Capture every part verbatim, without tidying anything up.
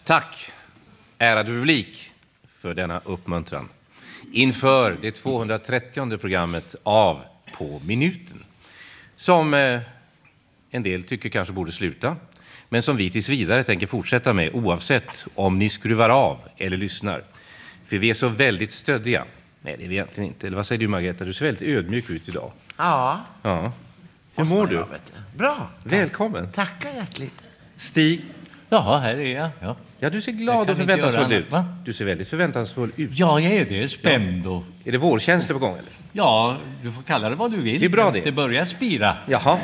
Tack, ärade publik, för denna uppmuntran. Inför det tvåhundratrettionde programmet av På minuten. Som eh, en del tycker kanske borde sluta. Men som vi tills vidare tänker fortsätta med oavsett om ni skruvar av eller lyssnar. För vi är så väldigt stöddiga. Nej, det är vi egentligen inte. Eller vad säger du, Margareta? Du ser väldigt ödmjuk ut idag. Ja. Ja. Hur mår du? Bra. Välkommen. Tackar hjärtligt. Stig. Ja, här är jag. Ja, ja du ser glad och förväntansfull ut. Va? Du ser väldigt förväntansfull ut. Ja, jag är det. Spänd och... Är det vårkänslor på gång, eller? Ja, du får kalla det vad du vill. Det är bra det. Det börjar spira. Jaha.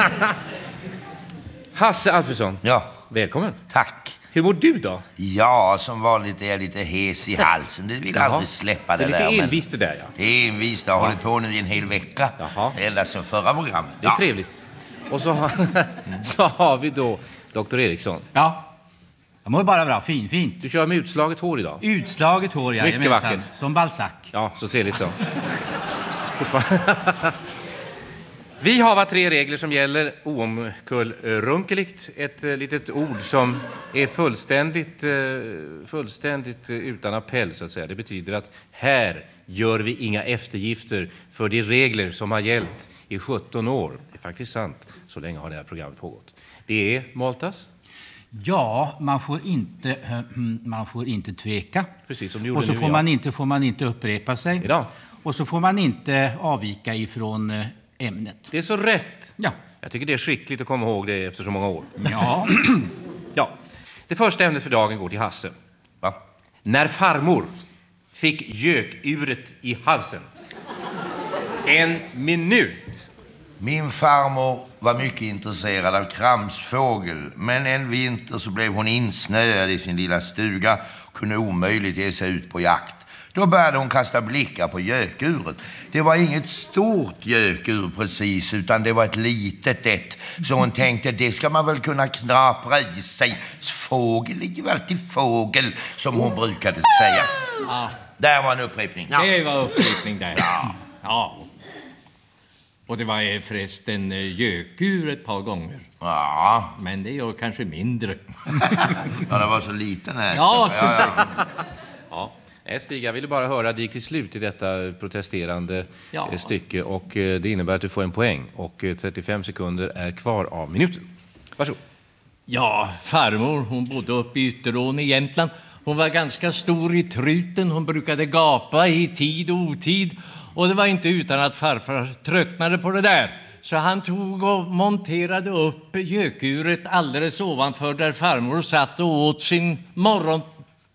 Hasse Alfredsson. Ja. Välkommen. Tack. Hur mår du då? Ja, som vanligt är jag lite hes i halsen. Det vill Jaha. aldrig släppa det, det är där. lite envist det där, ja. Det är envist. Det har hållit på nu i en hel vecka. Jaha. Ända sedan förra programmet. Det är ja. trevligt. Och så har, så har vi då doktor Eriksson. Ja, jag mår bara bra. Fin, fint. Du kör med utslaget hår idag. Utslaget hår, ja. Mycket vackert. Som Balzac. Ja, så trevligt så. Fortfarande. Vi har vad tre regler som gäller oomkullrunkeligt. Ett eh, litet ord som är fullständigt, eh, fullständigt eh, utan appell, så att säga. Det betyder att här gör vi inga eftergifter för de regler som har gällt i sjutton år. Det är faktiskt sant. Så länge har det här programmet pågått. Det är Maltas. Ja, man får inte, man får inte tveka. Precis som du gjorde Och så nu, får ja. man inte, får man inte upprepa sig. Idag. Och så får man inte avvika ifrån eh, ämnet. Det är så rätt. Ja. Jag tycker det är skickligt att komma ihåg det efter så många år. Ja. Ja. Det första ämnet för dagen går till Hasse. Va? När farmor fick gökuret i halsen. En minut. Min farmor var mycket intresserad av kramsfågel. Men en vinter så blev hon insnöad i sin lilla stuga och kunde omöjligt ge sig ut på jakt. Då började hon kasta blickar på gökuret. Det var inget stort gökur precis, utan det var ett litet ett. Så hon tänkte, det ska man väl kunna knapra i sig. Fågel är ju alltid fågel, som hon brukade säga. Ja. Där var en upprepning. Ja. Det var upprepning där. Ja. Ja. Och det var förresten gökur ett par gånger. Ja. Men det gör kanske mindre. Ja, det var så liten här. Ja, ja, ja. Ja. Stig, jag ville bara höra dig till slut i detta protesterande Ja. eh, stycke. Och eh, det innebär att du får en poäng. Och eh, trettiofem sekunder är kvar av minuten. Varsågod. Ja, farmor, hon bodde uppe i Ytterån i Jämtland. Hon var ganska stor i truten. Hon brukade gapa i tid och otid. Och det var inte utan att farfar tröttnade på det där. Så han tog och monterade upp gökuret alldeles ovanför där farmor satt och åt sin morgonmål.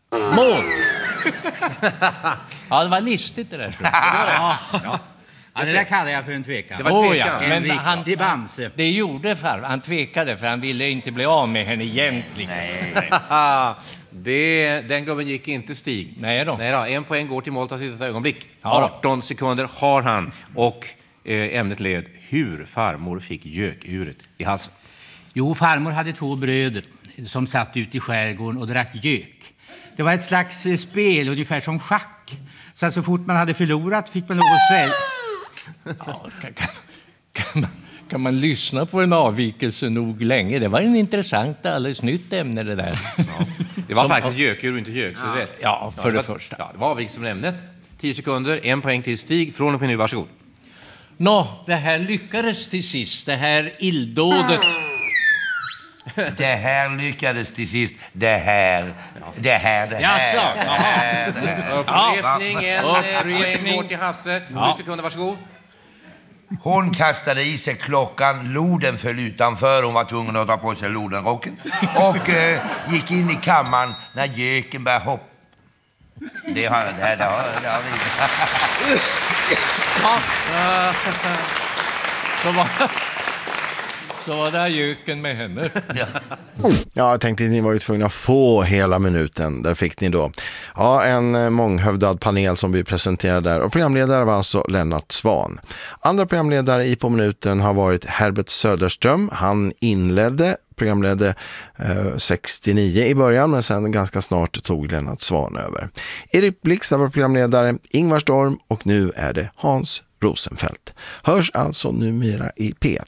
Ja, det var listigt det där. Ja. Ja. Ja, det där kallar jag för en tvekan. Det var Åh, tvekan. ja. En Men han, riktig bamse. det gjorde farfar. Han tvekade för han ville inte bli av med henne egentligen. Nej. det, den gubben gick inte, Stig. Nej då. Nej då. En poäng går till Maltas i detta ögonblick. Ja. arton sekunder har han. Och eh, ämnet led hur farmor fick gökuret i halsen. Jo, farmor hade två bröder som satt ute i skärgården och drack gök. Det var ett slags eh, spel, ungefär som schack. Så att så fort man hade förlorat fick man lov att svälja. Ja, kan, kan, kan, man, kan man lyssna på en avvikelse nog länge? Det var en intressant, alldeles nytt ämne det där. Ja. Det var Som- faktiskt gökur och inte gök, så rätt. Ja, för det det var, första. Ja, det var avvikelse från ämnet. tio sekunder, en poäng till Stig. Från och med nu, varsågod. Nå, det här lyckades till sist, det här illdådet. Det här lyckades till sist. Det här. Det här, det här. Jaså, Det här, det här. Upprepning, en Ja. eh, poäng Upprepning. går till Hasse. Ja. sju sekunder, varsågod. Hon kastade i sig klockan, loden föll utanför, hon var tvungen att ta på sig lodenrocken och eh, gick in i kammaren när göken började hoppa. Det har, det här, det har, det har vi. Ja. Så var, så var det här göken med henne. Ja. Ja, jag tänkte att ni var ju tvungna att få hela minuten. Där fick ni då. Ja, en eh, månghövdad panel som vi presenterade där. Och programledare var alltså Lennart Svan. Andra programledare i På minuten har varit Herbert Söderström. Han inledde, programledde eh, sextionio i början, men sen ganska snart tog Lennart Svan över. Erik Blix var programledare, Ingvar Storm och nu är det Hans Rosenfeldt. Hörs alltså numera i P ett.